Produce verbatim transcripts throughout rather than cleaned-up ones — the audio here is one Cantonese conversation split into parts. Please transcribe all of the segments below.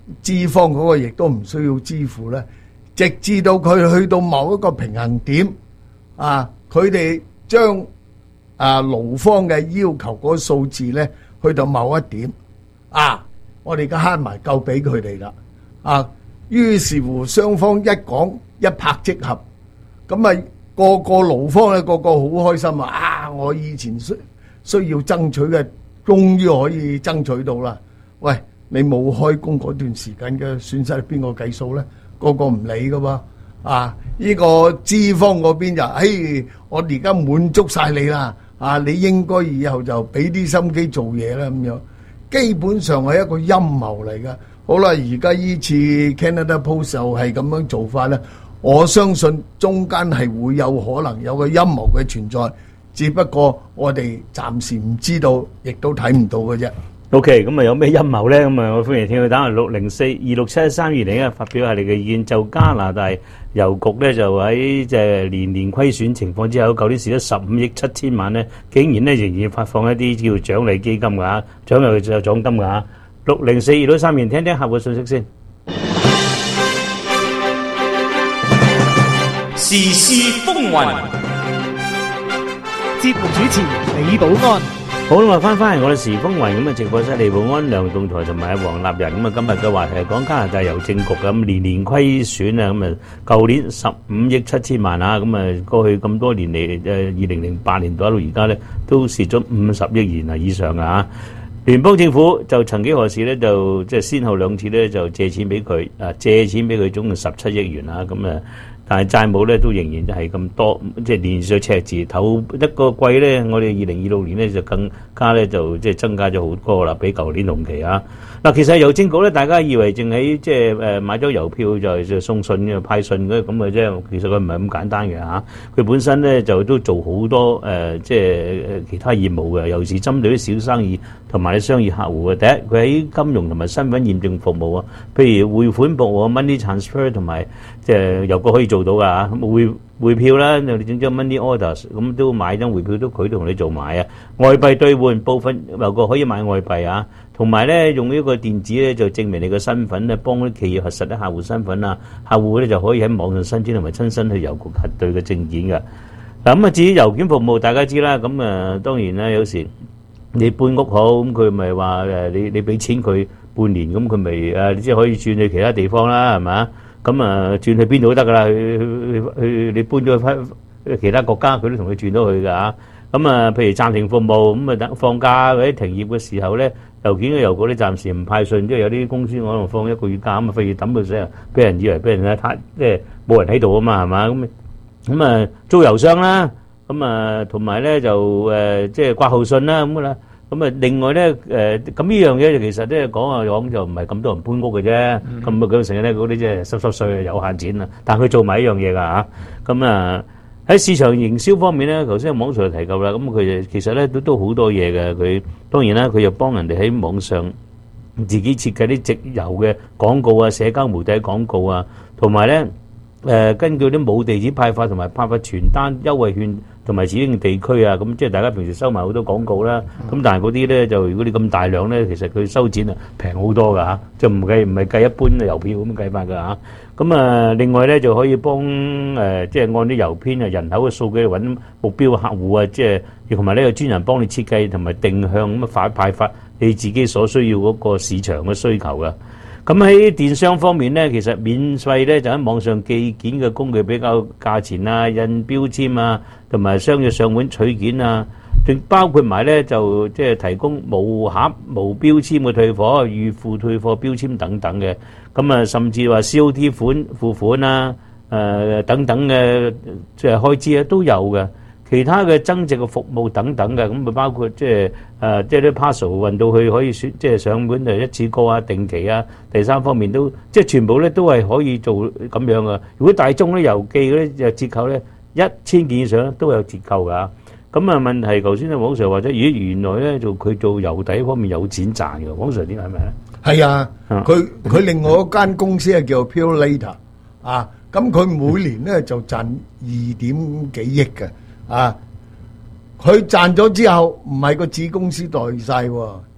資方嗰個亦都唔需要支付咧，直至到佢去到某一個平衡點，啊，佢哋將啊勞方嘅要求嗰個數字咧去到某一點，啊，我哋而家慳埋夠俾佢哋啦，啊，於是乎雙方一講一拍即合，咁啊個個勞方咧個個好開心啊！啊，我以前需需要爭取嘅，終於可以爭取到啦。喂，你冇開工嗰段時間嘅損失係邊個計數咧？個個唔理噶喎，啊！呢個資方嗰邊就，嘿，我而家滿足晒你啦，啊！你應該以後就俾啲心機做嘢啦，咁樣基本上係一個陰謀嚟噶。好啦，而家依次 Canada Post 就係咁樣做法咧，我相信中間係會有可能有個陰謀嘅存在，只不過我哋暫時唔知道，亦都睇唔到嘅啫。 OK， 咁啊有咩陰謀咧？咁啊我歡迎聽佢打嚟六零四二六七一三二零啊，發表下你嘅意見。就加拿大郵局咧，就喺即係年年虧損情況之下，舊年蝕咗十五億七千萬咧，竟然咧仍然發放一啲叫獎勵基金㗎，獎勵就獎金㗎。六零四二六三二零，聽聽客戶信息先。 時事風雲， 節目主持李寶安。 好啦，翻翻嚟我哋時風雲咁啊，直播室李寶安、梁棟台同埋黃立仁咁啊，今日嘅話題係講加拿大郵政局咁年年虧損啊，咁啊，舊年十五億七千萬啊，咁啊，過去咁多年嚟誒，二零零八年到到而家咧，都蝕咗五十億元啊以上啊。聯邦政府就曾幾何時咧，就即係先後兩次咧，就借錢俾佢啊，借錢俾佢總共十七億元啊，咁啊。但係債務咧都仍然係咁多，即係連續赤字。頭一個季咧，我哋二零二六年咧就更加咧就即係增加咗好多啦，比舊年同期啊。嗱，其實郵政局咧，大家以為淨係即係誒買咗郵票就就送信嘅派信嗰咁嘅啫，其實佢唔係咁簡單嘅嚇。佢本身咧就都做好多誒、呃、即係誒其他業務嘅，尤其是針對啲小生意同埋啲商業客戶嘅。第一，佢喺金融同埋身份驗證服務啊，譬如匯款服務、money transfer 同埋即係郵局可以做到㗎嚇，匯匯票啦，你整張 money orders 咁都買張匯票都佢同你做埋啊。外幣兌換部分郵局可以買外幣啊。同埋咧，用呢個電子咧就證明你個身份咧，幫啲企業核實啲客戶身份啊，客戶咧就可以喺網上申請同埋親身去郵局核對嘅證件嘅。嗱咁啊，至於郵件服務，大家知啦，咁啊當然啦，有時你搬屋好，咁佢咪話誒你你俾錢佢半年，咁佢咪誒即係可以轉去其他地方啦，係咪？咁啊轉去邊度都得噶啦，去去去你搬咗去其他國家，佢都同你轉到去㗎嚇。咁啊，譬如暫停服務，咁啊等放假或者停業嘅時候咧。郵件嘅郵局咧暫時唔派信，即係有啲公司可能放一個月假咁啊，費事抌到死啊！俾人以為俾人咧攤，即係冇人喺度啊嘛，係嘛咁咁啊租郵箱啦，咁啊同埋咧就誒即係掛號信啦咁噶啦，咁啊另外咧誒咁呢樣嘢其實咧講啊講就唔係咁多人搬屋嘅啫，咁啊佢成日咧嗰啲即係濕濕碎有限錢啊，但係佢做埋一樣嘢㗎嚇，咁啊。喺市場營銷方面咧，頭先網上提及啦，咁佢其實咧都都好多嘢嘅。佢當然啦，佢又幫人哋喺網上自己設計啲直郵嘅廣告啊、社交媒體廣告啊，同埋咧誒根據啲冇地址派發同埋派發傳單優惠券同埋指定地區啊，咁即係大家平時收埋好多廣告啦。咁但係嗰啲咧就如果你咁大量咧，其實佢收錢啊平好多㗎嚇，就唔計唔係計一般嘅郵票咁計法㗎嚇。咁啊，另外咧就可以幫誒，即係按啲郵編啊、人口嘅數據揾目標客戶啊，即係同埋呢個專人幫你設計同埋定向咁啊發派發你自己所需要嗰個市場嘅需求噶。咁喺電商方面咧，其實免費咧就喺網上寄件嘅工具比較價錢啊、印標籤啊，同埋商業上門取件啊，仲包括埋咧就即係提供無盒無標籤嘅退貨、預付退貨標籤等等嘅。咁啊，甚至話 C O T 款付款啊，誒、呃、等等嘅即係開支咧都有嘅。其他嘅增值嘅服務等等嘅，咁咪包括即係誒即係啲 parcel 運到去可以選即係上門就一次過啊、定期啊。第三方面都即係全部咧都係可以做咁樣嘅。如果大眾咧郵寄嗰啲就折扣咧一千件以上都有折扣㗎。咁啊問題頭先咧黃 Sir 話咗，咦原來咧做佢做郵遞方面有錢賺嘅，黃 Sir 點係咪咧？ 係啊，佢佢另外一間公司係叫 Pure Later 啊，咁佢每年咧就賺二點幾億嘅啊，佢賺咗之後唔係個子公司袋晒喎，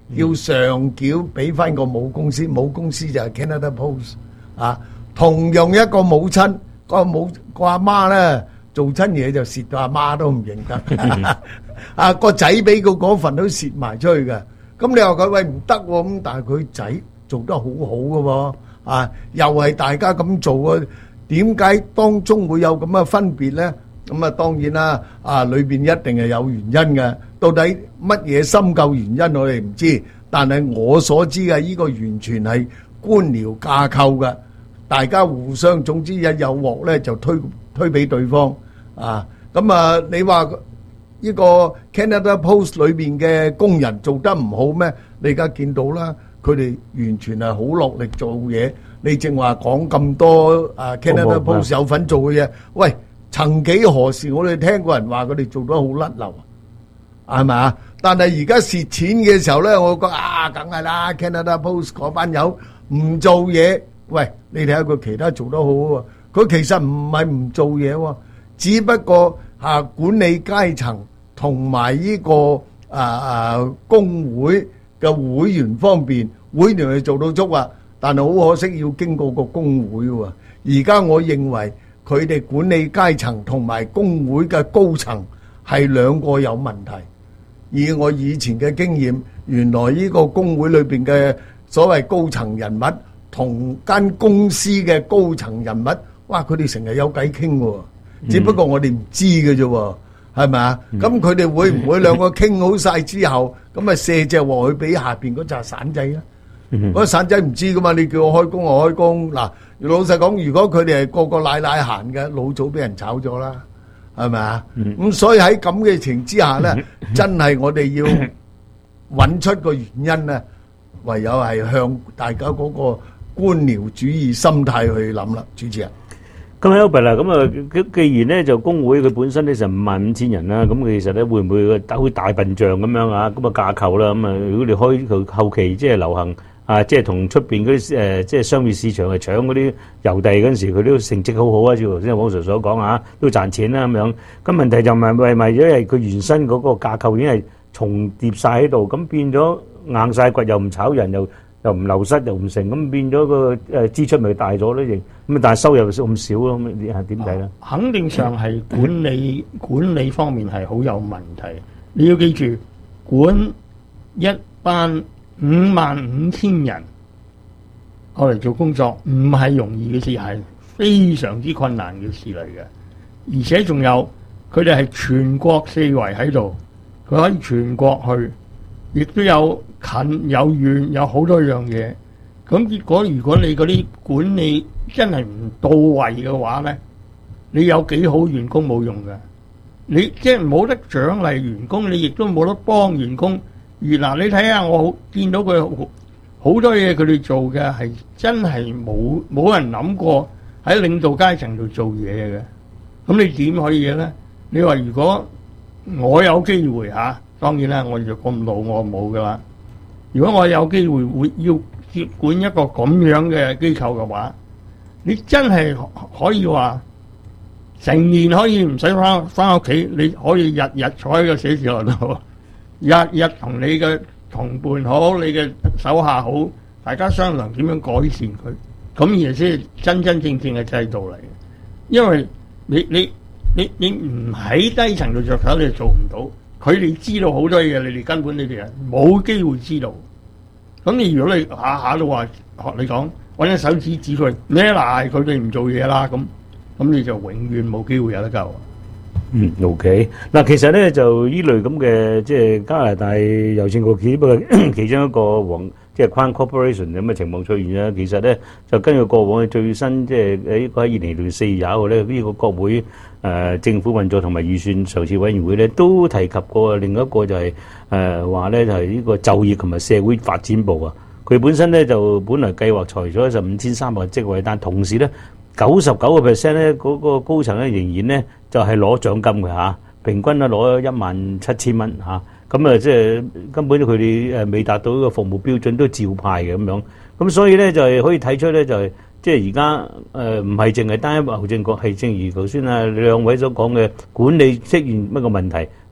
要上繳俾翻個母公司，母公司就係 Canada Post 啊。同樣一個母親，個母個阿媽咧做親嘢就蝕到阿媽都唔認得，啊個仔俾佢嗰份都蝕埋出去嘅。咁你話佢喂唔得喎，咁但係佢仔做得好好嘅喎，啊又係大家咁做啊，點解當中會有咁嘅分別咧？咁啊當然啦，啊裏邊一定係有原因嘅，到底乜嘢深究原因我哋唔知，但係我所知嘅呢個完全係官僚架構嘅，大家互相總之一有鑊咧就推推俾對方啊。咁啊你話呢個 Canada Post 裏邊嘅工人做得唔好咩？你而家見到啦，佢哋完全係好落力做嘢。你正話講咁多啊 Canada Post 有份做嘅嘢，喂，曾幾何時我哋聽過人話佢哋做得好甩漏啊，係咪啊？但係而家蝕錢嘅時候咧，我覺得啊，梗係啦 Canada Post 嗰班友唔做嘢。喂，你睇下佢其他做得好喎，佢其實唔係唔做嘢喎，只不過啊管理階層同埋呢個啊啊工會嘅會員方面，會員係做到足啊，但係好可惜要經過個工會喎。而家我認為佢哋管理階層同埋工會嘅高層係兩個有問題。以我以前嘅經驗，原來呢個工會裏邊嘅所謂高層人物同間公司嘅高層人物，哇！佢哋成日有偈傾喎，只不過我哋唔知嘅啫喎，係咪啊？咁佢哋會唔會兩個傾好晒之後，咁啊卸隻鑊去俾下邊嗰紮散仔咧？嗰個散仔唔知噶嘛，你叫我開工我開工。嗱，老實講，如果佢哋係個個賴賴閒嘅，老早俾人炒咗啦，係咪啊？咁所以喺咁嘅情之下咧，真係我哋要揾出個原因咧，唯有係向大家嗰個官僚主義心態去諗啦，主持人。 咁喺 Albert 啦，咁啊，既然咧就工會佢本身咧就五萬五千人啦，咁其實咧會唔會好似大笨象咁樣啊？咁啊架構啦，咁啊如果你開佢後期即係流行啊，即係同出邊嗰啲誒即係商業市場係搶嗰啲郵遞嗰陣時，佢都成績好好啊！照頭先黃 Sir所講啊，都賺錢啦咁樣。咁問題就唔係係咪因為佢原身嗰個架構已經係重疊晒喺度，咁變咗硬晒骨，又唔炒人又。又唔流失又唔成，咁變咗個誒支出咪大咗咧？亦咁但係收入咁少咯，咁你係點睇咧？ 肯定上係管理管理方面係好有問題。你要記住，管一班五萬五千人我嚟做工作，唔係容易嘅事，係非常之困難嘅事嚟嘅。而且仲有佢哋係全國四圍喺度，佢可以全國去。亦都有近有遠，有好多樣嘢。咁結果如果你嗰啲管理真係唔到位嘅話咧，你有幾好員工冇用嘅。你即係冇得獎勵員工，你亦都冇得幫員工。而嗱，你睇下我見到佢好多嘢，佢哋做嘅係真係冇冇人諗過喺領導階層度做嘢嘅。咁你點可以嘅咧？你話如果我有機會嚇？當然啦，我若咁老我冇噶啦。如果我有機會會要接管一個咁樣嘅機構嘅話，你真係可以話成年可以唔使翻翻屋企，你可以日日坐喺個寫字樓度，日日同你嘅同伴好，你嘅手下好，大家商量點樣改善佢，咁而先係真真正正嘅制度嚟嘅。因為你你你你唔喺低層度着手，你就做唔到。佢哋知道好多嘢，你哋根本你哋係冇機會知道。咁你如果你下下都話學你講，揾隻手指指佢咩嗱，佢哋唔做嘢啦，咁咁你就永遠冇機會有得救。 嗯 ，OK。嗱，其實咧就呢類咁嘅即係加拿大郵政局只不過其中一個黃即係 Crown Corporation 咁嘅情況出現啦。其實咧就根據過往嘅最新即係喺喺二零年四月廿一號咧，呢個國會。誒、呃、政府運作同埋預算籌設委員會咧，都提及過另一個就係誒話咧，就係、是、呢個就業同埋社會發展部啊。佢本身咧就本來計劃裁咗十五千三百個職位，但同時咧九十九個 percent 咧嗰個高層咧仍然咧就係、是、攞獎金嘅嚇，平均咧攞咗一萬七千蚊嚇。咁啊即係根本佢哋誒未達到呢個服務標準都照派嘅咁樣。咁所以咧就係可以睇出咧就係、是。即係而家誒唔係淨係單一郵政局，係正如頭先啊兩位所講嘅管理出現乜個問題，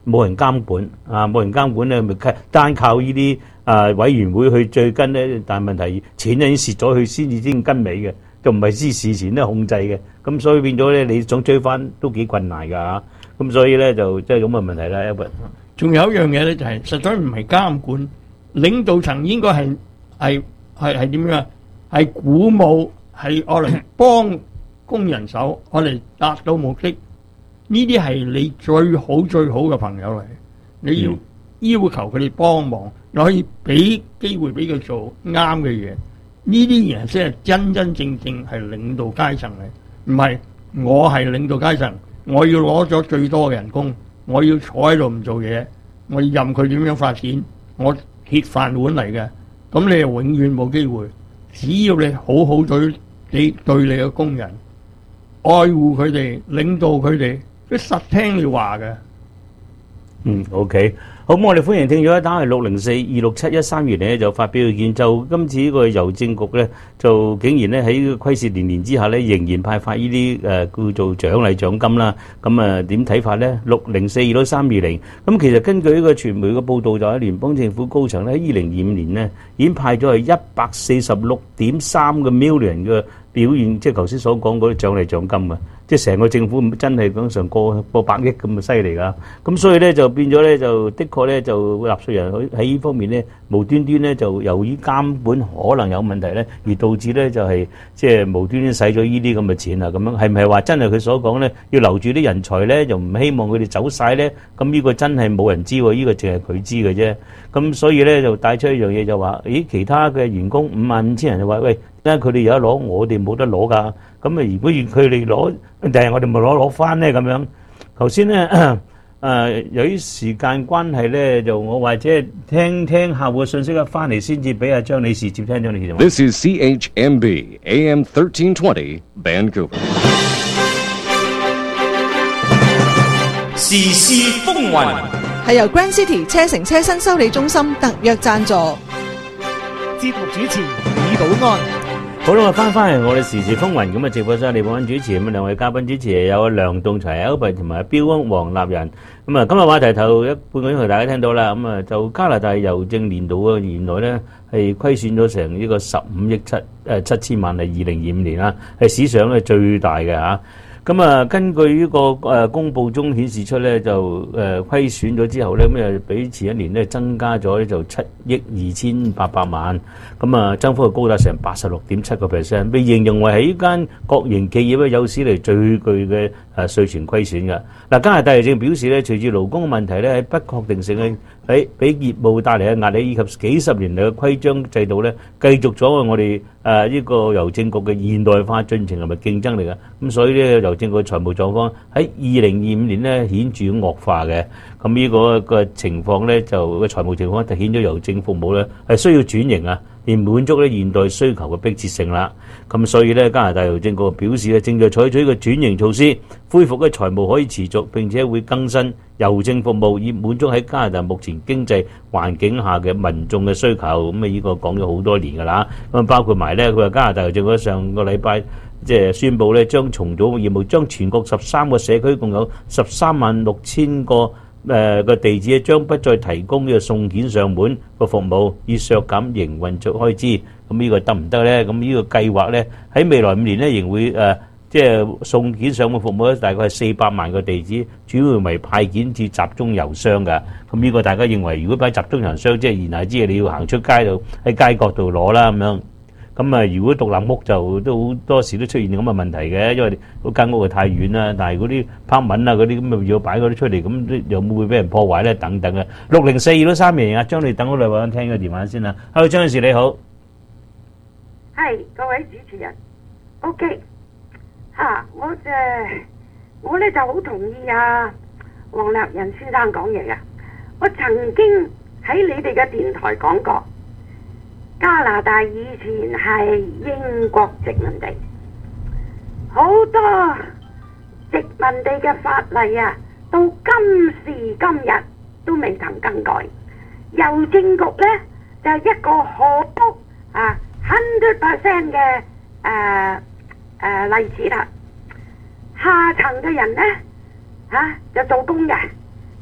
冇人監管啊，冇人監管咧，咪單靠呢啲啊委員會去追跟咧，但係問題錢已經蝕咗，佢先至先跟尾嘅，就唔係知事前咧控制嘅，咁所以變咗咧，你想追翻都幾困難㗎嚇，咁所以咧就即係咁嘅問題啦。Albert， 仲有一樣嘢咧，就係實在唔係監管，領導層應該係係係係點樣啊？係鼓舞，係我嚟幫工人手，我嚟達到目的。呢啲係你最好最好嘅朋友嚟，你要要求佢哋幫忙，你可以俾機會俾佢做啱嘅嘢。呢啲人先係真真正正係領導階層嚟，唔係我係領導階層，我要攞咗最多嘅人工，我要坐喺度唔做嘢，我要任佢點樣發展，我鐵飯碗嚟嘅，咁你又永遠冇機會。只要你好好對你對你嘅工人，愛護佢哋，領導佢哋，佢實聽你話嘅。 嗯 ，OK， 好，咁我哋歡迎聽咗一單係六零四二六七一三二零咧，就發表意見，就今次呢個郵政局咧，就竟然咧喺虧蝕連連之下咧，仍然派發呢啲誒叫做獎勵獎金啦。咁啊點睇法咧？六零四二六三二零，咁其實根據呢個傳媒嘅報道，就喺聯邦政府高層咧，喺二零二五年咧已經派咗係一百四十六點三個 million 嘅表現，即係頭先所講嗰啲獎勵獎金啊。即係成個政府真係講上過過百億咁啊犀利㗎，咁所以咧就變咗咧就的確咧就納稅人喺喺呢方面咧無端端咧就由於監管可能有問題咧，而導致咧就係即係無端端使咗呢啲咁嘅錢啊咁樣，係唔係話真係佢所講咧要留住啲人才咧，就唔希望佢哋走晒咧？咁呢個真係冇人知喎，呢個淨係佢知嘅啫。咁所以咧就帶出一樣嘢就話，咦其他嘅員工五萬五千人就話喂。咧佢哋有得攞，我哋冇得攞㗎。咁啊，如果佢哋攞，定係我哋咪攞攞翻咧咁樣。頭先咧誒，由於時間關係咧，就我或者聽聽客戶嘅信息啊，翻嚟先至俾阿張女士接聽張女士電話。 This is C H M B A M thirteen twenty Vancouver。 時事風雲係由 Grand City 車城車身修理中心特約贊助。 節目主持李寶安。 好啦，我翻翻嚟我哋時事風雲咁啊！直播室李寶安主持，咁啊兩位嘉賓主持有梁棟齊 Albert 同埋標安黃立仁。咁啊，今日話題頭一半個鐘頭大家聽到啦。咁啊，就加拿大郵政年度啊，原來咧係虧損咗成呢個十五億七誒七千萬，係二零二五年啦，係史上咧最大嘅嚇。咁啊，根據呢個誒公佈中顯示出咧，就誒虧損咗之後咧，咁啊比前一年咧增加咗咧就七億二千八百萬，咁啊增幅係高達成八十六點七個 percent， 被形容為係呢間國營企業咧有史嚟最巨嘅誒稅前虧損嘅。嗱，加拿大郵政表示咧，隨住勞工嘅問題咧，喺不確定性嘅喺俾業務帶嚟嘅壓力，以及幾十年嚟嘅規章制度咧，繼續阻礙我哋誒呢個郵政局嘅現代化進程同埋競爭力嘅。咁所以咧郵政局財務狀況喺二零二五年咧顯著惡化嘅。咁呢個個情況咧就個財務情況凸顯咗郵政服務咧係需要轉型啊，而滿足咧現代需求嘅迫切性啦。咁所以咧加拿大郵政局表示咧正在採取一個轉型措施，恢復嘅財務可以持續，並且會更新郵政服務，以滿足喺加拿大目前經濟環境下嘅民眾嘅需求。咁啊呢個講咗好多年㗎啦。咁包括埋咧佢話加拿大郵政局上個禮拜即係宣布咧將重組業務，將全國十三個社區共有十三萬六千個誒個地址將不再提供呢個送件上門個服務，以削減營運作開支。咁呢個得唔得咧？咁呢個計劃咧喺未來五年咧仍會誒即係送件上門服務咧，大概係四百萬個地址，主要為派件至集中郵箱㗎。咁呢個大家認為，如果擺集中郵箱，即係言下之意你要行出街度喺街角度攞啦咁樣。咁啊，如果獨立屋就都好多時都出現咁嘅問題嘅，因為嗰間屋係太遠啦。但係嗰啲拍文啊嗰啲咁啊要擺嗰啲出嚟，咁又會唔會俾人破壞咧？等等嘅。六零四二都三名啊，張你等我兩位聽個電話先啦。Hello，張女士你好。 係各位主持人 ，OK 嚇、啊，我就我咧就好同意啊黃立仁先生講嘢嘅。我曾經喺你哋嘅電台講過。加拿大以前係英國殖民地，好多殖民地嘅法例啊，到今時今日都未曾更改。郵政局呢，就係、是、一個好啊 hundred percent 嘅誒誒例子啦。下層嘅人呢，嚇、啊、就做工嘅，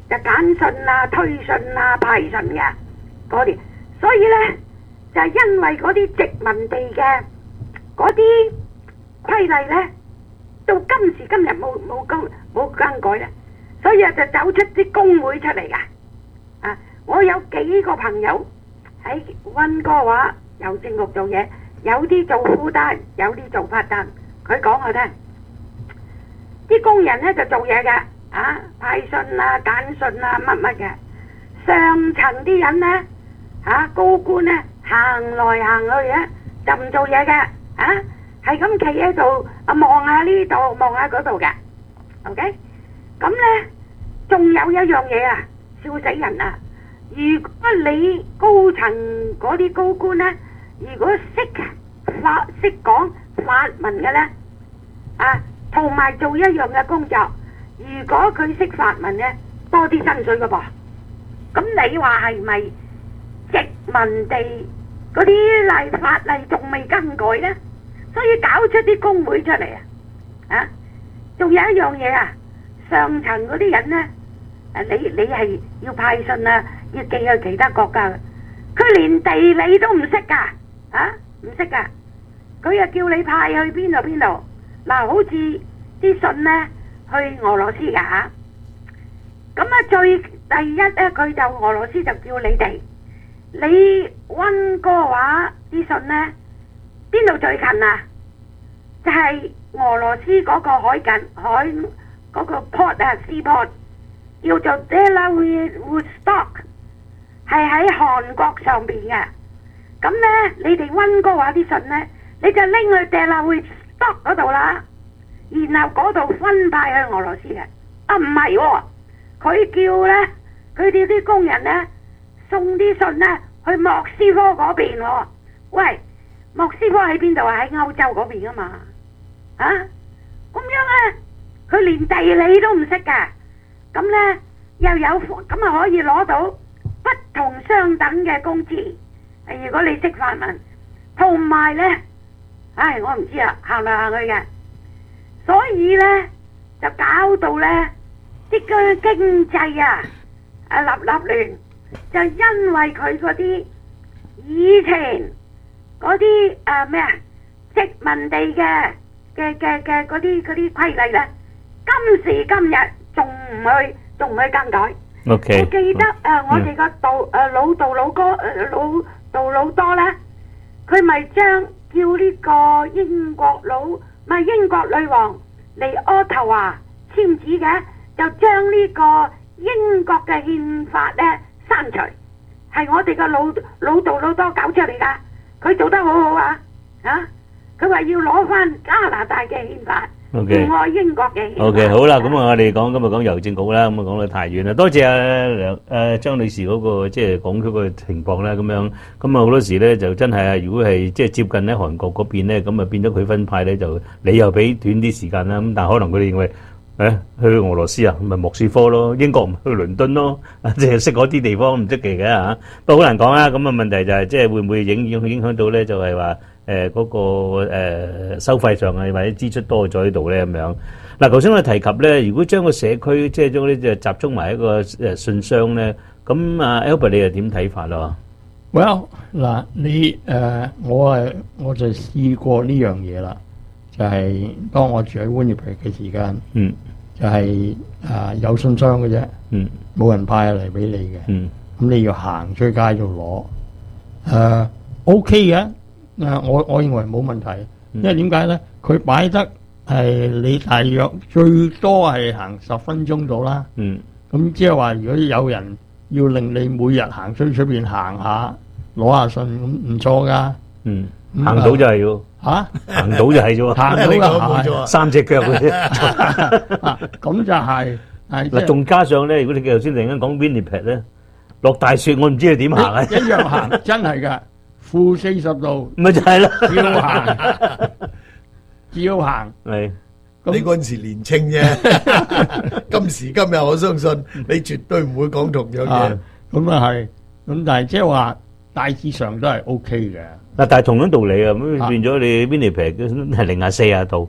就簡訊啊、推信啊、派信嘅嗰啲，所以咧就係因為嗰啲殖民地嘅嗰啲規例咧，到今時今日冇冇更冇更改咧，所以啊就走出啲工會出嚟噶。啊，我有幾個朋友喺溫哥華郵政局做嘢，有啲做 full time，有啲做 part time。佢講我聽，啲工人咧就做嘢嘅，啊派信啊、簡訊啊乜乜嘅。上層啲人咧，啊高官咧行來行去嘅，就唔做嘢嘅，啊係咁企喺度啊望下呢度望下嗰度嘅。OK， 咁咧仲有一樣嘢啊，笑死人啊！如果你高層嗰啲高官咧，如果識法識講法文嘅咧，啊，同埋做一樣嘅工作，如果佢識法文咧，多啲薪水噶噃。咁你話係咪殖民地嗰啲例法例仲未更改咧？所以搞出啲工會出嚟啊！啊，仲有一樣嘢啊，上層嗰啲人咧，誒你你係要派信啊，要寄去其他國家嘅，佢連地理都唔識噶，啊唔識噶，佢又叫你派去邊度邊度。嗱，好似啲信咧去俄羅斯噶嚇，咁啊最第一咧佢就俄羅斯就叫你哋，你溫哥華啲信咧邊度最近啊？就係俄羅斯嗰個海近海嗰個 port 啊 seaport 叫做 Vladivostok， 係喺韓國上邊嘅。咁咧你哋溫哥華啲信咧，你就拎去 Vladivostok 嗰度啦，然後嗰度分派去俄羅斯嘅。啊唔係喎，佢叫咧佢哋啲工人咧送啲信咧去莫斯科嗰邊喎。喂，莫斯科喺邊度啊？喺歐洲嗰邊啊嘛。啊，咁樣咧，佢連地理都唔識噶，咁咧又有咁啊可以攞到不同相等嘅工資。如果你識法文，同埋咧，唉，我唔知啊，行嚟行去嘅，所以咧就搞到咧啲嘅經濟啊啊立立亂，就因為佢嗰啲以前嗰啲誒咩啊殖民地嘅。嘅嘅嘅嗰啲嗰啲規例咧，今時今日仲唔去仲唔去更改。 OK， 我記得誒，我哋個杜誒老杜老哥誒老杜老多咧，佢咪將叫呢個英國佬咪英國女王嚟渥太華簽字嘅，就將呢個英國嘅憲法咧刪除，係我哋個老老杜老多搞出嚟噶，佢做得好好啊，嚇！佢話要攞翻加拿大嘅憲法，唔愛英國嘅憲法。 OK， 好啦，咁啊，我哋講今日講郵政局啦，咁啊講得太遠啦。多謝阿梁誒張女士嗰個即係講佢個情況啦，咁樣咁啊好多時咧就真係啊，如果係即係接近喺韓國嗰邊咧，咁啊變咗佢分派咧就你又俾短啲時間啦，咁但係可能佢哋認為誒去俄羅斯啊，咪莫斯科咯，英國去倫敦咯，即係識嗰啲地方唔出奇嘅嚇。不過好難講啊，咁啊問題就係即係會唔會影影影響到咧？就係話。誒嗰個誒收費上啊，或者支出多咗喺度咧咁樣。嗱，頭先我哋提及咧，如果將個社區即係將呢就集中埋一個誒信箱咧，咁啊 Albert 你又點睇法咯 ？Well 嗱，你誒我誒我就試過呢樣嘢啦，就係當我住喺 Winnipeg 嘅時間，嗯，就係啊有信箱嘅啫，嗯，冇人派嚟俾你嘅，嗯，咁你要行出街度攞，誒 OK 嘅。誒，我我認為冇問題，因為點解咧？佢擺得係你大約最多係行十分鐘到啦。嗯，咁即係話，如果有人要令你每日行出出邊行下攞下信，咁唔錯噶。嗯， 行到就係要嚇， 行到就係啫喎， 行到就係三隻腳嘅啫。 咁就係係嗱，仲加上咧，如果你頭先突然間講 Winnipeg 咧，落大雪，我唔知你點行啊！ 一樣行，真係㗎。負四十度， 咪就係咯， 照行，照行。 係你嗰陣時年青啫，今時今日我相信你絕對唔會講同樣嘢。 咁啊係，咁但係即係話大致上都係 O K 嘅。 嗱，但係同樣道理啊，咁變咗你 Winnipeg 係零下四十度，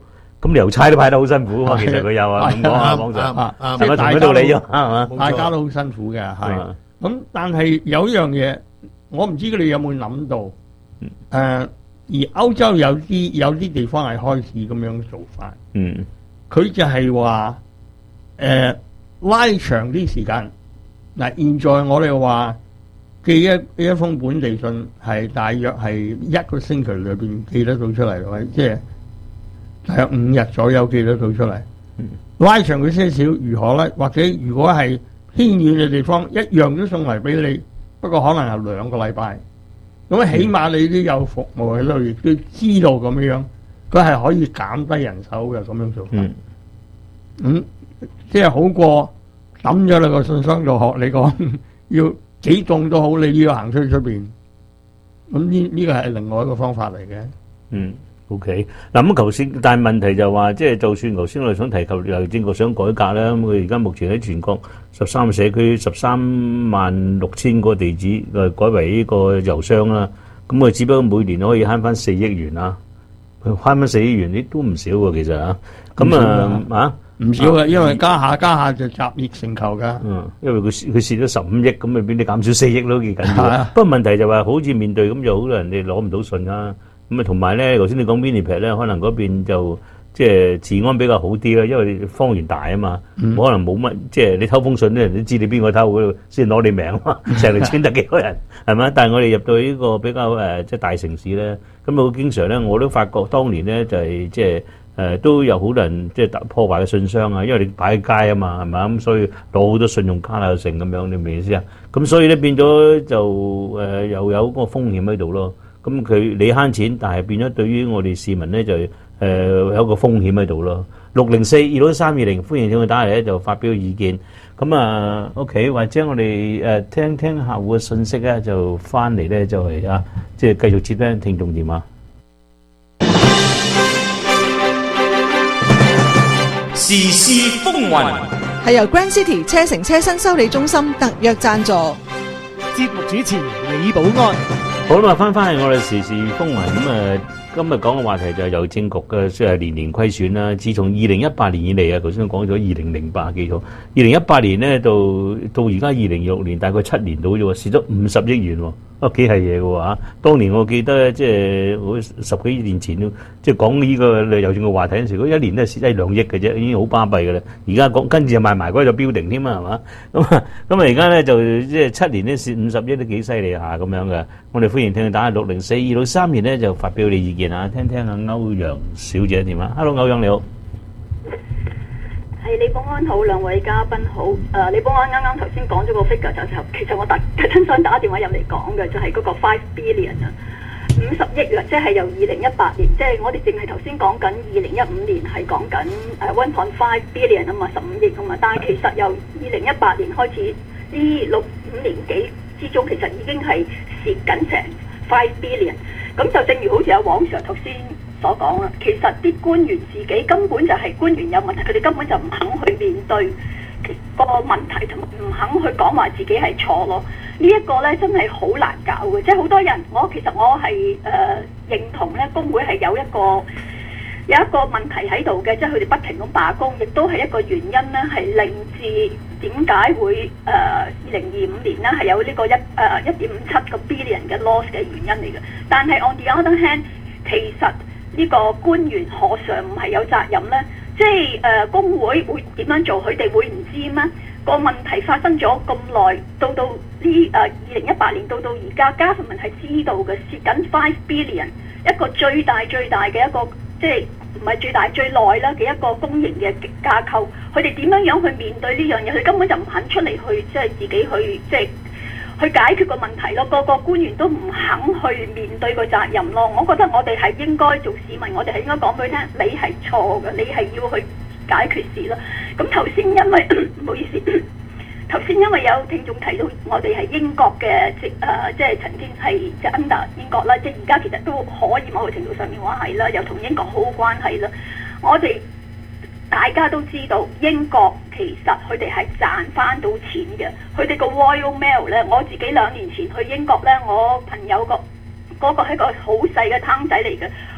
咁郵差都派得好辛苦啊，其實佢有啊，咁講啊，網上啊啱係咪同即係大家佢道理啫？係嘛？ 冇錯大家都好辛苦嘅，係啊咁。但係有一樣嘢，我唔知佢哋有冇諗到，誒、而歐洲有啲有啲地方係開始咁樣做法， 嗯佢就係話誒拉長啲時間。嗱，現在我哋話寄一一封本地信係大約係一個星期裏邊寄得到出嚟，或者即係大約五日左右寄得到出嚟。拉長佢些少如何咧？或者如果係偏遠嘅地方，一樣都送嚟俾你，不過可能係兩個禮拜。咁起碼你都有服務喺度，亦都知道咁樣，佢係可以減低人手嘅咁樣做法。 嗯咁即係好過抌咗你個信箱度學你講，要幾重都好，你都要行出去出邊。咁呢呢個係另外一個方法嚟嘅。 嗯，OK。嗱咁頭先，但係問題就話，即係就算頭先我哋想提及郵政局想改革咧，咁佢而家目前喺全國十三個社區十三萬六千個地址誒改為呢個郵箱啦。咁佢只不過每年可以慳翻四億元啦，慳翻四億元呢都唔少喎，其實啊。咁啊啊！ 唔少嘅，因為加下加下就集腋成裘噶。 嗯，因為佢佢蝕咗十五億，咁咪變你減少四億都幾緊要。 係啊不過問題就話，好似面對咁，有好多人哋攞唔到信啦。咁啊，同埋咧，頭先你講 Winnipeg 咧，可能嗰邊就即係治安比較好啲啦，因為方圓大啊嘛， 嗯可能冇乜即係你偷封信咧，人都知你邊個偷嗰度，先攞你命啊嘛，成條村得幾多人係咪？但係我哋入到呢個比較誒、呃、即係大城市咧，咁好經常咧，我都發覺當年咧就係、是、即係。誒、呃、都有好多人即係破壞嘅信箱啊，因為你擺喺街啊嘛，係咪咁，所以攞好多信用卡啊，成咁樣，你明唔明意思啊？咁所以咧變咗就誒、呃、又有個風險喺度咯。咁佢你慳錢，但係變咗對於我哋市民咧就誒、呃、有一個風險喺度咯。六零四二六三二零，歡迎請佢打嚟咧就發表意見。咁啊 OK，或者我哋誒、呃、聽聽客戶嘅信息咧，就翻嚟咧就係、是、啊，即係繼續接聽聽眾電話。 時事風雲， 係由 Grand City 車城車新修理中心特約贊助。 節目主持李寶安。 好啦，翻翻係我哋時事風雲咁啊！今日講嘅話題就係郵政局嘅即係年年虧損啦。自從二零一八年以嚟啊，頭先講咗二零零八記錯，二零一八年咧到到而家二零二六年，大概七年到啫喎，蝕咗五十億元喎。啊，幾係嘢嘅喎嚇！當年我記得即係我十幾年前即係講呢個郵政嘅話題嗰陣時，嗰一年都係蝕一兩億嘅啫，已經好巴閉嘅啦。而家講跟住就賣埋嗰個標定添啊，係嘛？咁啊咁啊，而家咧就即係七年咧蝕五十億都幾犀利下咁樣嘅。我哋歡迎聽佢打六零四二六三年咧就發表你意見啊，聽聽阿歐陽小姐點啊 ？Hello， 歐陽你好。 係李寶安好，兩位嘉賓好。誒、呃，李寶安啱啱頭先講咗個 figure 就就，其實我特特登想打電話入嚟講嘅就係嗰個 five billion 啊，五十億啊，即係由二零一八年，即係我哋淨係頭先講緊二零一五年係講緊誒 one point five billion 啊嘛，十五億啊嘛，但係其實由二零一八年開始呢六五年幾之中，其實已經係蝕緊成 five billion。咁就正如好似阿黃 Sir 頭先所講啦，其實啲官員自己根本就係官員有問題，佢哋根本就唔肯去面對個問題，同埋唔肯去講話自己係錯咯。呢、這、一個咧真係好難搞嘅，即係好多人，我其實我係誒、呃、認同咧，工會係有一個有一個問題喺度嘅，即係佢哋不停咁罷工，亦都係一個原因咧，係令至點解會誒二零二五年咧係有呢個一誒一點五七個 billion 嘅 loss 嘅原因嚟嘅。但係 on the other hand，其實呢個官員何嘗唔係有責任呢？即係誒、呃、工會會點樣做，佢哋會唔知咩？個問題發生咗咁耐，到到呢誒二零一八年到到而家，government係知道嘅，蝕緊 five billion， 一個最大最大嘅一個即係唔係最大最耐啦嘅一個公營嘅架構，佢哋點樣樣去面對呢樣嘢？佢根本就唔肯出嚟去即係自己去即係。去解決個問題咯，個個官員都唔肯去面對個責任咯。我覺得我哋係應該做市民，我哋係應該講俾佢聽，你係錯嘅，你係要去解決事咯。咁頭先因為唔好意思，頭先因為有聽眾提到我哋係英國嘅即誒，即係曾經係即係 under 英國啦，即係而家其實都可以某個程度上面話係啦，又同英國好好關係啦。我哋大家都知道英國其實佢哋係賺翻到錢嘅，佢哋個 Royal Mail 咧，我自己兩年前去英國咧，我朋友個嗰個係個好細嘅攤仔嚟嘅，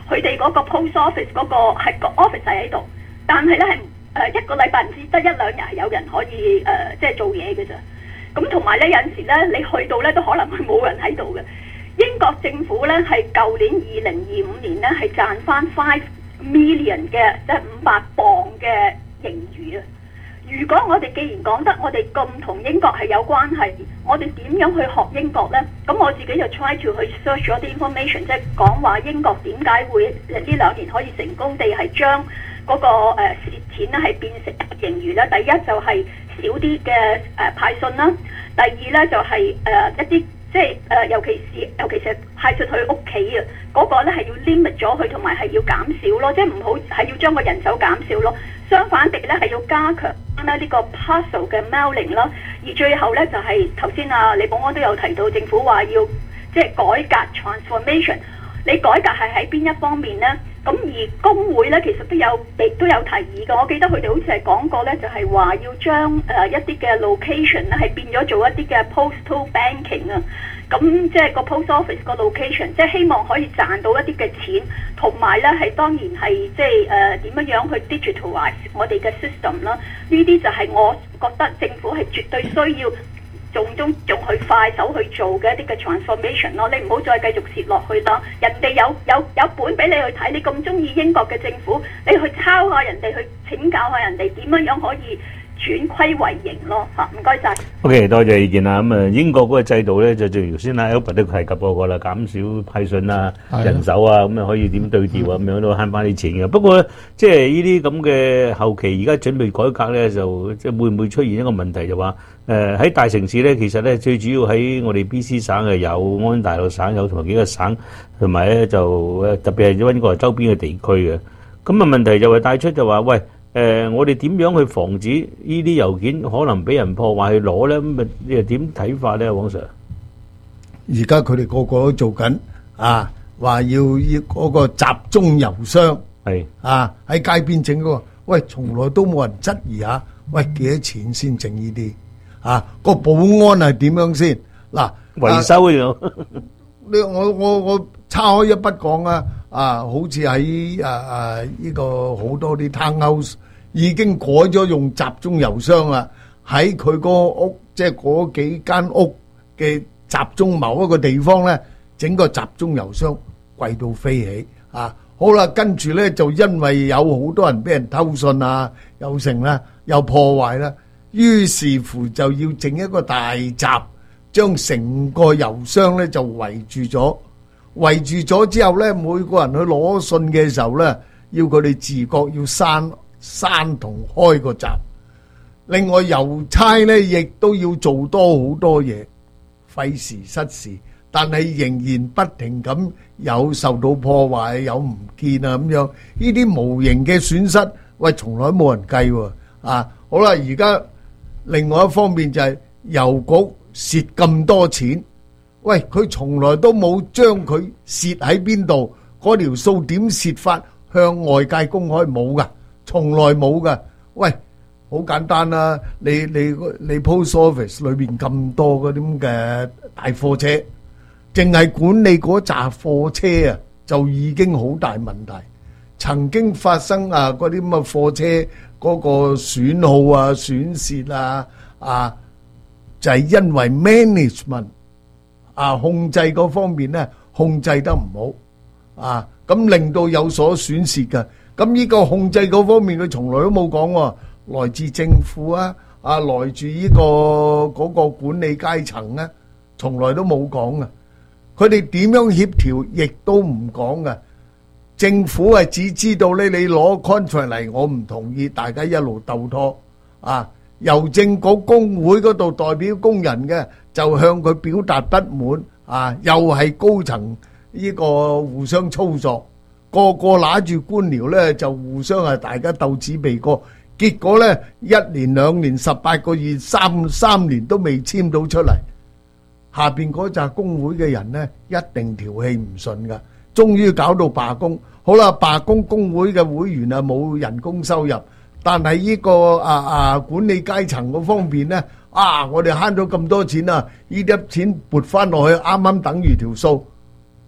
佢哋嗰個 post office 嗰、個係個 office 係喺度，但係咧係誒一個禮拜唔知得一兩日係有人可以誒、呃、即係做嘢嘅咋。咁同埋咧有陣時咧你去到咧都可能會冇人喺度嘅。英國政府咧係舊年二零二五年咧係賺翻 five million 嘅即係五百磅嘅盈餘啊！如果我哋既然講得我哋咁同英國係有關係，我哋點樣去學英國呢？咁我自己就 try to 去 search 咗啲 information， 即係講話英國點解會呢兩年可以成功地係將嗰個誒蝕錢咧係變成盈餘咧。第一就係少啲嘅誒派信啦，第二咧就係、是、誒、呃、一啲即係誒、呃、尤其是尤其是派出去屋企啊，嗰、那個咧係要 limit 咗佢，同埋係要減少咯，即係唔好係要將個人手減少咯。相反地咧係要加強咧呢個 parcel 嘅 mailing 啦，而最後咧就係頭先啊李保安都有提到政府話要即係改革 transformation， 你改革係喺邊一方面咧？咁而工會咧其實都有都有提議嘅，我記得佢哋好似係講過咧，就係話要將誒、呃、一啲嘅 location 咧係變咗做一啲嘅 postal banking 啊，咁即係個 post office 個 location， 即係希望可以賺到一啲嘅錢，同埋咧係當然係即係誒點樣樣去 digitalize 我哋嘅 system 啦，呢啲就係我覺得政府係絕對需要仲中仲去快手去做嘅一啲嘅 transformation 咯，你唔好再繼續蝕落去啦。人哋有有有本俾你去睇，你咁中意英國嘅政府，你去抄下人哋，去請教下人哋點樣樣可以轉虧為盈咯嚇。唔該晒。 OK， 多謝意見啦。咁啊，英國嗰個制度咧，就正如頭先阿 Albert 都提及過個啦，減少派信啊、人手啊，咁啊可以點對調啊，咁樣都慳翻啲錢嘅。不過咧，即係呢啲咁嘅後期而家準備改革咧，就即係會唔會出現一個問題，就話誒喺大城市咧，其實咧最主要喺我哋 B C 省係有，安大略省有，同埋幾個省，同埋咧就誒特別係溫哥華周邊嘅地區嘅。咁啊問題就係帶出就話喂。誒、呃，我哋點樣去防止呢啲郵件可能俾人破壞去攞咧？咁啊，你又點睇法咧，黃 Sir？ 而家佢哋個個都做緊啊，話要要嗰個集中郵箱係啊，喺街邊整嗰個，喂，從來都冇人質疑下，喂幾多錢先整呢啲啊？個保安係點樣先？嗱， 維修嘅你我我我岔開一筆講啊，啊，好似喺誒誒呢個好多啲 townhouse 已經改咗用集中郵箱啦，喺佢個屋即係嗰幾間屋嘅集中某一個地方咧，整個集中郵箱貴到飛起啊！好啦，跟住咧就因為有好多人俾人偷信啊，又成啦，又破壞啦，於是乎就要整一個大閘，將成個郵箱咧就圍住咗。圍住咗之後咧，每個人去攞信嘅時候咧，要佢哋自覺要閂閂同開個閘。另外郵差咧，亦都要做多好多嘢，費時失事，但係仍然不停咁有受到破壞，有唔見啊咁樣。呢啲無形嘅損失，喂，從來冇人計喎。啊，好啦，而家另外一方面就係郵局蝕咁多錢。喂，佢從來都冇將佢蝕喺邊度，嗰條數點蝕法向外界公開冇噶，從來冇噶。喂，好簡單啦，你你你 post office 裏邊咁多嗰啲咁嘅大貨車，淨係管理嗰紮貨車啊，就已經好大問題。曾經發生啊嗰啲咁嘅貨車嗰個損耗啊、損蝕啊啊，就係因為 management。啊，控制嗰方面咧，控制得唔好啊，咁令到有所損蝕嘅。咁呢個控制嗰方面，佢從來都冇講喎，來自政府啊，啊，來自呢個嗰個管理階層咧，從來都冇講嘅。佢哋點樣協調，亦都唔講嘅。政府係只知道咧，你攞 contract 嚟，我唔同意，大家一路鬥拖啊。郵政局工會嗰度代表工人嘅，就向佢表達不滿啊！又係高層呢個互相操作，個個拿住官僚咧，就互相係大家鬥紙鼻哥。結果咧，一年兩年十八個月，三三年都未簽到出嚟。下邊嗰紮工會嘅人咧，一定條氣唔順噶。終於搞到罷工。好啦，罷工工會嘅會員啊，冇人工收入。但係呢個啊啊管理階層嗰方面咧，啊我哋慳咗咁多錢啊，呢啲錢撥翻落去啱啱等於條數，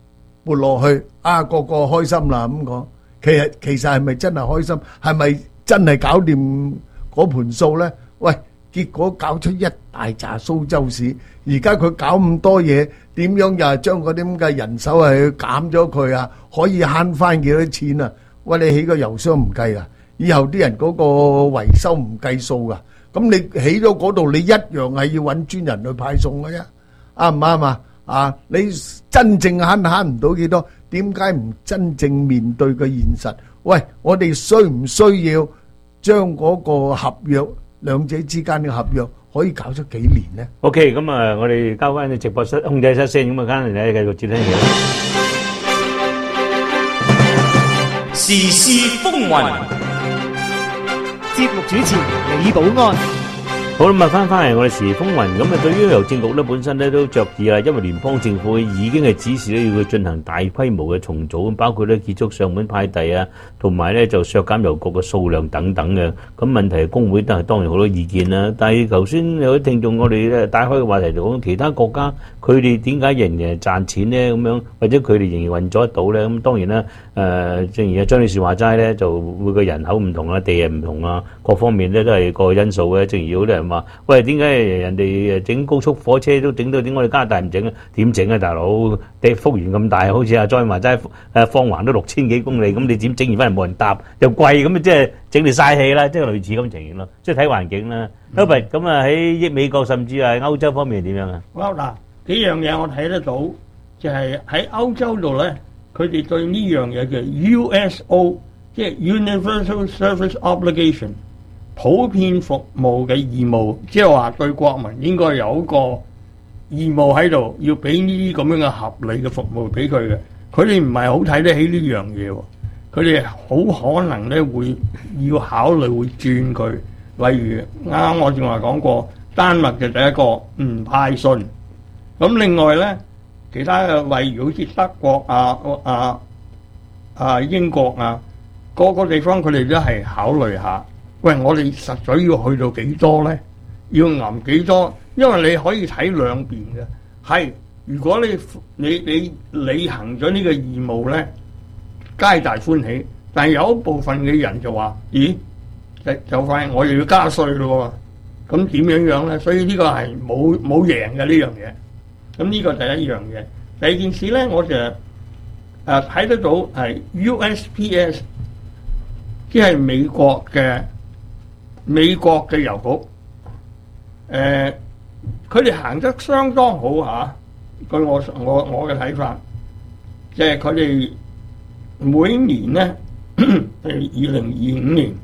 撥落去，啊個個開心啦咁講。其實其實係咪真係開心？係咪真係搞掂嗰盤數咧？喂，結果搞出一大扎蘇州市，而家佢搞咁多嘢，點樣又係將嗰啲咁嘅人手係減咗佢啊？可以慳翻幾多錢啊？喂，你起個油箱唔計啊？以後啲人嗰個維修唔計數噶，咁你起咗嗰度，你一樣係要揾專人去派送嘅啫，啱唔啱啊？啊，你真正慳慳唔到幾多？點解唔真正面對個現實？喂，我哋需唔需要將嗰個合約兩者之間嘅合約可以搞出幾年呢 ？OK， 咁啊，我哋交翻去直播室控制室先，咁啊，間嚟咧繼續接聽嘢。 時事風雲， 節目主持李寶安。 好啦，咁啊翻翻嚟我哋時風雲，咁啊對於郵政局咧本身咧都着意啦，因為聯邦政府已經係指示咧要佢進行大規模嘅重組，包括咧結束上門派遞啊，同埋咧就削減郵局嘅數量等等嘅。咁問題係工會都係當然好多意見啦。但係頭先有啲聽眾我哋咧帶開嘅話題就講其他國家佢哋點解仍然係賺錢咧咁樣，或者佢哋仍然運作得到咧？咁當然啦，誒、呃、正如阿張女士話齋咧，就每個人口唔同啊，地係唔同啊，各方面咧都係個因素嘅。正如有啲人話，喂，點解人哋整高速火車都整到，點我哋加拿大唔整啊？點整啊，大佬？地幅員咁大，好似阿莊話齋，誒方環都六千幾公里，咁你點整完翻嚟冇人搭，又貴，咁即係整你嘥氣啦，即係類似咁情形咯。即係睇環境啦。咁咪咁啊喺美國甚至係歐洲方面係點樣啊？ 哇嗱，幾樣嘢我睇得到，就係喺歐洲度咧，佢哋對呢樣嘢叫 U S O， 即係 Universal Service Obligation。普遍服務嘅義務，即係話對國民應該有一個義務喺度，要俾呢啲咁樣嘅合理嘅服務俾佢嘅。佢哋唔係好睇得起呢樣嘢喎，佢哋好可能咧會要考慮會轉佢。例如啱啱我正話講過，丹麥嘅第一個唔派信。咁另外咧，其他嘅例如好似德國啊、啊、啊英國啊，個個地方佢哋都係考慮下。喂，我哋實在要去到幾多咧？要揞幾多？因為你可以睇兩邊嘅。係，如果你你你履行咗呢個義務咧，皆大歡喜。但係有一部分嘅人就話：咦，就就快我又要加稅咯喎！咁點樣樣咧？所以呢個係冇冇贏嘅呢樣嘢。咁呢個第一樣嘢。第二件事咧，我就誒睇得到係 U S P S， 即係美國嘅。美國嘅郵局，誒，佢哋行得相當好嚇。據我我我嘅睇法，即係佢哋每年咧，係二零二五年，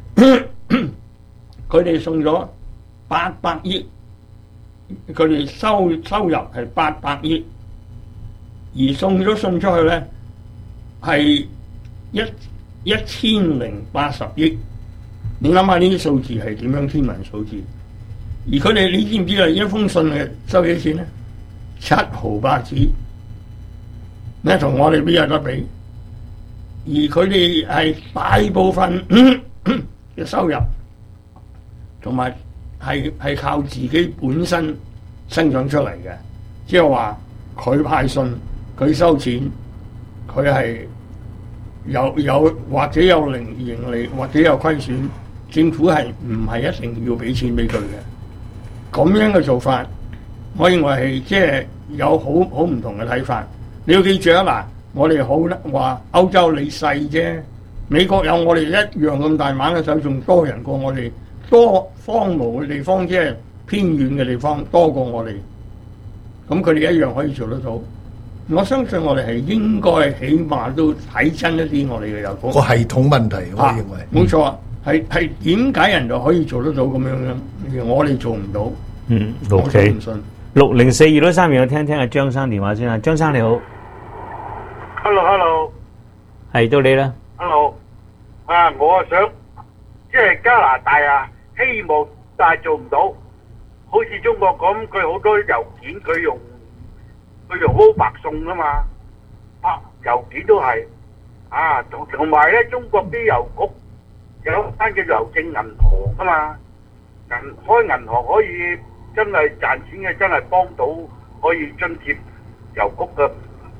佢哋送咗八百億，佢哋收收入係八百億，而送咗信出去咧係一一千零八十億。你諗下呢啲數字係點樣天文數字？而佢哋你知唔知啊？一封信係收幾錢咧？七毫八子，咧同我哋邊有得比？而佢哋係大部分嘅收入，同埋係係靠自己本身生長出嚟嘅，即係話佢派信，佢收錢，佢係有有或者有零盈利，或者有虧損。政府係唔係一定要俾錢俾佢嘅？咁樣嘅做法，我認為係即係有好好唔同嘅睇法。你要記住啊！嗱，我哋好話歐洲你細啫，美國有我哋一樣咁大碼嘅手，仲多人過我哋，多荒蕪嘅地方，即係偏遠嘅地方多過我哋。咁佢哋一樣可以做得到。我相信我哋係應該起碼都睇真一啲我哋嘅郵局個系統問題，我認為冇錯啊。係係點解人就可以做得到咁樣咧？我哋做唔到。 嗯，OK。六零四二六三，我聽聽阿張生電話先啊。張生你好 ，Hello，Hello， 係到你啦。 Hello， 啊，我啊想即係加拿大啊，希望但係做唔到，好似中國咁，佢好多郵件佢用佢用歐白送啊嘛，啊郵件都係啊，同同埋咧，中國啲郵局。有間叫郵政銀行啊嘛，銀開銀行可以真係賺錢嘅，真係幫到可以津貼郵局嘅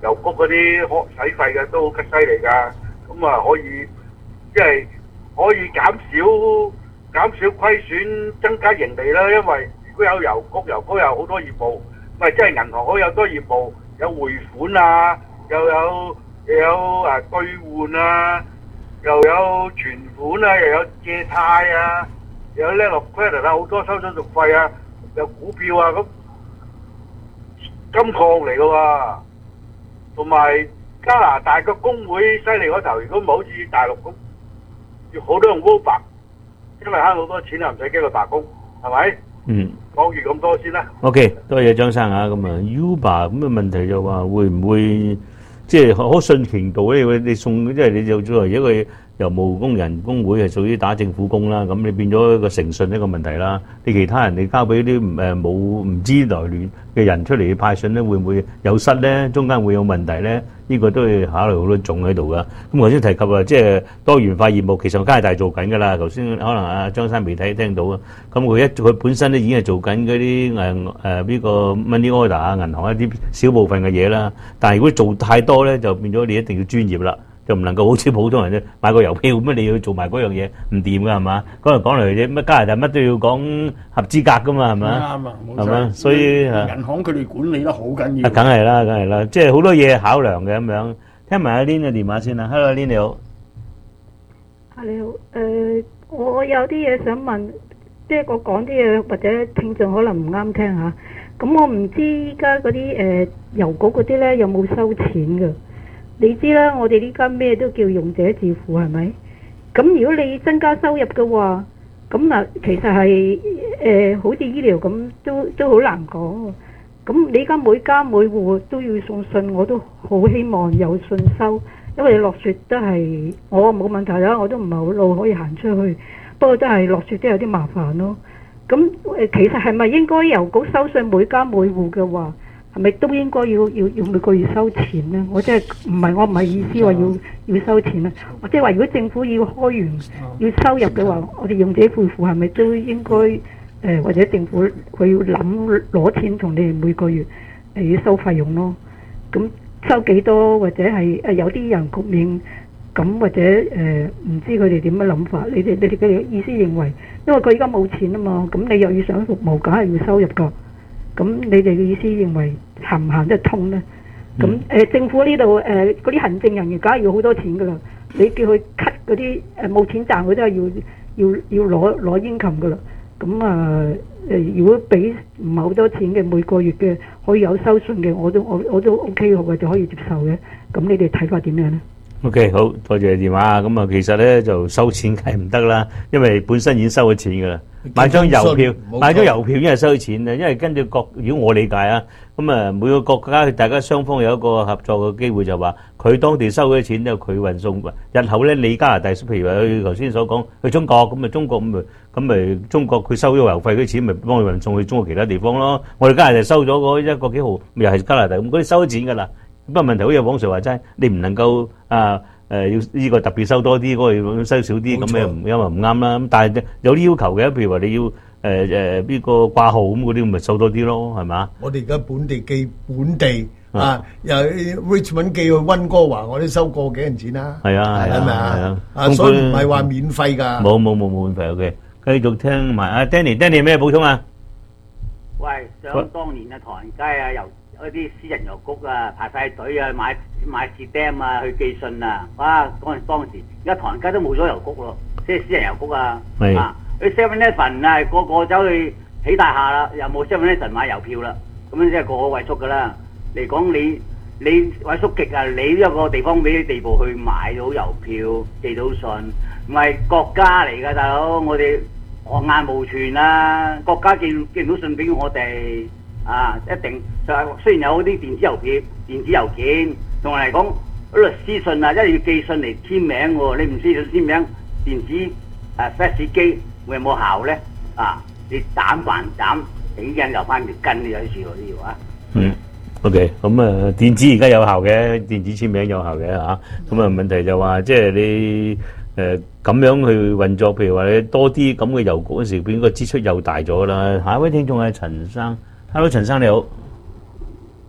郵局嗰啲學使費嘅都好犀利㗎，咁啊可以即係可以減少減少虧損，增加盈利啦。因為如果有郵局，郵局有好多業務，咪即係銀行可以有多業務，有匯款啊，又有又有誒兌換啊，又有存款啊，又有借貸啊，又有 letter of credit 啊，好多收手續費啊，有股票啊，咁金礦嚟㗎喎。同埋加拿大個工會犀利嗰頭，如果唔係好似大陸咁，要好多用 Uber， 因為慳好多錢啊，唔使經過罷工，係咪？ 嗯。 講完咁多先啦。 OK，多謝張生啊。咁啊 ，Uber 咁嘅問題就話會唔會即係可信程度咧？你送即係你就作為一個郵務工人工會係屬於打政府工啦，咁你變咗一個誠信一個問題啦。你其他人你交俾啲誒冇唔知來亂嘅人出嚟去派信咧，會唔會有失咧？中間會有問題咧？呢、這個都要考慮好多種喺度噶。咁頭先提及啊，即係多元化業務，其實加拿大做緊噶啦。頭先可能阿張生未睇聽到啊。咁佢一佢本身咧已經係做緊嗰啲誒誒呢個 money order 啊，銀行一啲小部分嘅嘢啦。但係如果做太多咧，就變咗你一定要專業啦。就唔能夠好似普通人啫，買個郵票乜你要做埋嗰樣嘢唔掂㗎係嘛？嗰度講嚟啫，乜加拿大乜都要講合資格㗎嘛係咪？ 啱啊，冇係嘛？ 錯。 所以銀行佢哋管理得好緊要。 啊，梗係啦，梗係啦，即係好多嘢考量嘅咁樣。聽埋阿 Lin 嘅電話先啦 ，Hello Lin 你好。 啊你好，誒我有啲嘢想問，即係我講啲嘢或者聽眾可能唔啱聽嚇。咁我唔知依家嗰啲誒郵局嗰啲咧有冇收錢㗎？你知啦，我哋呢家咩都叫用者自付係咪？咁如果你增加收入嘅話，咁嗱其實係誒、呃、好似醫療咁，都都好難講喎。咁你而家每家每戶都要送信，我都好希望有信收，因為你落雪都係我冇問題啦，我都唔係好老可以行出去，不過真係落雪都有啲麻煩咯。咁誒其實係咪應該郵局收信每家每戶嘅話？係咪都應該要要要每個月收錢咧？我真係唔係我唔係意思話要要收錢啦。我即係話如果政府要開源要收入嘅話，我哋用者自付係咪都應該誒、呃、或者政府佢要諗攞錢從你哋每個月誒、呃、要收費用咯？咁收幾多或者係誒有啲人局面咁或者誒唔、呃、知佢哋點樣諗法？你哋你哋嘅意思認為，因為佢而家冇錢啊嘛，咁你又要想服務，梗係要收入㗎。咁你哋嘅意思認為行唔行得通咧？咁誒、呃、政府呢度誒嗰啲行政人員梗係要好多錢噶啦，你叫佢 cut 嗰啲誒冇錢賺，佢都係要要要攞攞 income噶啦。咁啊誒，如果俾唔係好多錢嘅每個月嘅可以有收信嘅，我都我我都 OK 嘅，就可以接受嘅。咁你哋睇法點樣咧 ？OK， 好多謝電話。咁啊，其實咧就收錢係唔得啦，因為本身已經收咗錢噶啦。買張郵票，買張郵票已經係收咗錢啦。因為跟住國，如果我理解啊，咁啊每個國家大家雙方有一個合作嘅機會，就話佢當地收咗錢之後，佢運送。日後咧，你加拿大，譬如話佢頭先所講去中國，咁啊中國咁咪咁咪中國佢收咗郵費嗰啲錢，咪幫佢運送去中國其他地方咯。我哋加拿大收咗嗰一個幾毫，又係加拿大咁，嗰啲收咗錢噶啦。不過問題好似黃 Sir 話齋，你唔能夠啊誒要呢個特別收多啲，嗰個要收少啲，咁樣唔因為唔啱啦。咁但係有啲要求嘅，譬如話你要誒誒呢個掛號咁嗰啲，咪收多啲咯，係嘛？ 我哋而家本地寄本地啊，由 Richmond 寄去溫哥華，我都收過幾銀錢啦。 係啊係咪啊係啊？啊，所以唔係話免費㗎。 冇冇冇冇免費 OK。繼續聽埋阿 Danny，Danny 有咩補充啊？ 喂，想當年嘅唐人街啊，由嗰啲私人郵局啊，排晒隊啊，買買 stamp 啊，去寄信啊，哇！嗰陣當時，而家唐人街都冇咗郵局咯，即係私人郵局啊，啊，去 seven eleven 啊，個個走去起大廈啦，又冇 seven eleven買郵票啦，咁樣即係個個萎縮噶啦。嚟講你你萎縮極啊，你一個地方俾你地步去買到郵票，寄到信，唔係國家嚟㗎，大佬，我哋學眼無存啊，國家寄寄唔到信俾我哋。啊，一定就係雖然有啲電子郵票、電子郵件，同埋嚟講律師信啊，一定要寄信嚟簽名喎。你唔知佢簽名，電子誒 fax 機會有冇效咧？啊，你斬還斬，整緊留翻條筋，你有時喎呢條啊。 嗯 ，OK，咁啊，電子而家有效嘅，電子簽名有效嘅嚇。咁啊，問題就話即係你誒咁樣去運作，譬如話你多啲咁嘅郵局嗰時，變個支出又大咗啦。下一位聽眾係陳生。Hello， 陳生你好。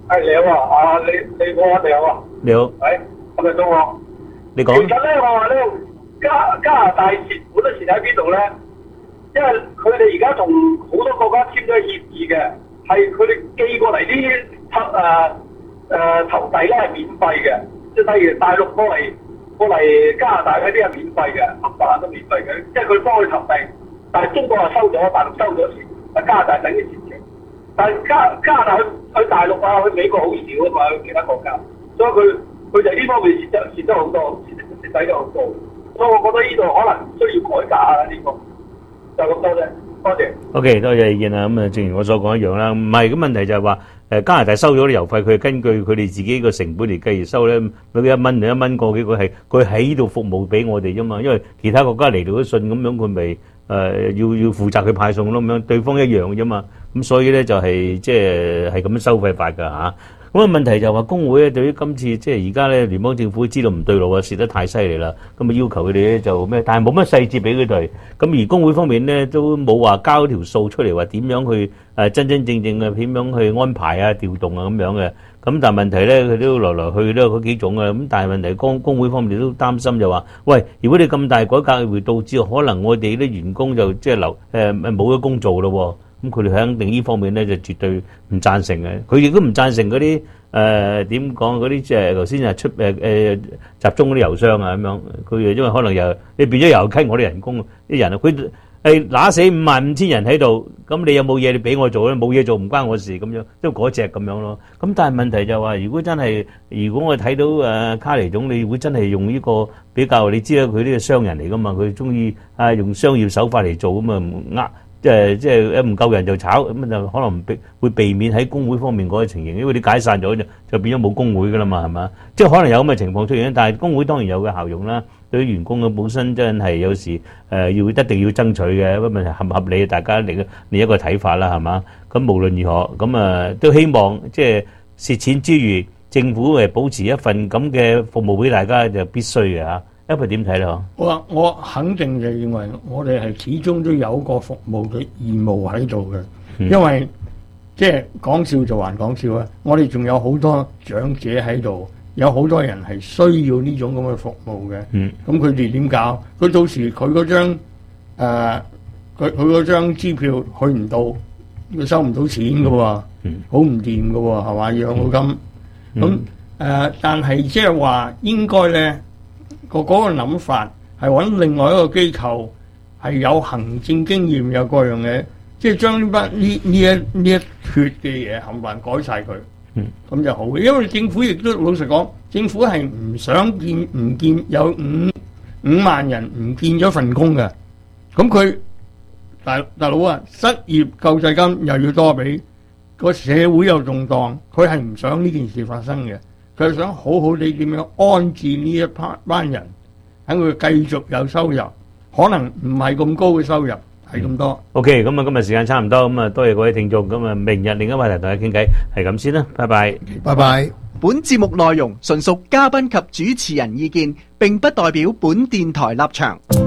係你好啊，啊你你好啊，你好啊， 你好， 喂，係咪到我？ 你講。 其實咧，我話咧加加拿大蝕本嘅錢喺邊度咧？因為佢哋而家同好多國家簽咗協議嘅，係佢哋寄過嚟啲投誒誒投遞咧係免費嘅，即係例如大陸過嚟過嚟加拿大嗰啲係免費嘅，冚唪唥都免費嘅，即係佢幫佢投遞，但係中國係收咗，大陸收咗錢，啊加拿大等於蝕錢。但係加加拿大去去大陸啊，去美國好少啊嘛，去其他國家，所以佢佢就呢方面蝕得蝕得好多，蝕蝕底咗好多。所以我覺得呢度可能需要改革啊呢個。就咁多啫，多謝。 O.K. 多謝意見啦。咁啊，正如我所講一樣啦，唔係咁問題就係話誒加拿大收咗啲郵費，佢係根據佢哋自己個成本嚟計而收咧，每一蚊兩一蚊個幾個係佢喺呢度服務俾我哋啫嘛。因為其他國家嚟到啲信咁樣，佢咪誒要要負責去派送咯咁樣，對方一樣啫嘛。咁所以咧就係即係係咁樣收費法㗎嚇。咁啊問題就係話工會咧對於今次即係而家咧聯邦政府知道唔對路啊，蝕得太犀利啦，咁啊要求佢哋咧就咩？但係冇乜細節俾佢哋。咁而工會方面咧都冇話交條數出嚟，話點樣去誒真真正正嘅點樣去安排啊、調動啊咁樣嘅。咁但係問題咧，佢都來來去去都有嗰幾種啊。咁但係問題工工會方面都擔心就話：喂，如果你咁大改革會導致可能我哋啲員工就即係留誒冇咗工做咯。咁佢哋肯定呢方面咧就絕對唔贊成嘅，佢亦都唔贊成嗰啲誒點講嗰啲即係頭先係出誒誒、呃、集中嗰啲郵箱啊咁樣，佢因為可能又你變咗又傾我啲人工啲人啊，佢係揦死五萬五千人喺度，咁你有冇嘢你俾我做咧？冇嘢做唔關我事咁樣，都嗰隻咁樣咯。咁但係問題就係話，如果真係如果我睇到誒、呃、卡尼總，你會真係用呢個比較，你知啦，佢呢個商人嚟噶嘛，佢中意啊用商業手法嚟做咁啊唔呃。即係即係一唔夠人就炒，咁就可能避會避免喺工會方面嗰個情形，因為你解散咗就就變咗冇工會噶啦嘛，係嘛？即係可能有咁嘅情況出現，但係工會當然有嘅效用啦。對於員工嘅本身真係有時誒要、呃、一定要爭取嘅，咁問題合唔合理，大家另另一個睇法啦，係嘛？咁無論如何，咁啊都希望即係蝕錢之餘，政府誒保持一份咁嘅服務俾大家就必須嘅嚇。一佢點睇咧？ 我我肯定就認為我哋係始終都有個服務嘅義務喺度嘅，嗯、因為即係講笑就還講笑啊！我哋仲有好多長者喺度，有好多人係需要呢種咁嘅服務嘅。咁佢哋點搞？佢到時佢嗰張誒佢佢嗰張支票去唔到，佢收唔到錢嘅喎，好唔掂嘅喎，係嘛？養老金咁誒、呃，但係即係話應該咧。個嗰個諗法係揾另外一個機構係有行政經驗有各樣嘢，即係將呢筆呢呢一呢一脱嘅嘢冚唪唥改晒佢，咁、嗯、就好嘅。因為政府亦都老實講，政府係唔想見唔見有五五萬人唔見咗份工嘅，咁佢大大佬啊，失業救濟金又要多俾，個社會又動盪，佢係唔想呢件事發生嘅。佢係想好好地點樣安置呢一班班人，等佢繼續有收入，可能唔係咁高嘅收入，係咁多。 OK，咁啊，今日時間差唔多，咁啊，多謝各位聽眾，咁啊，明日另一話題同大家傾偈，係咁先啦，拜拜， 拜拜。 本節目內容純屬嘉賓及主持人意見，並不代表本電台立場。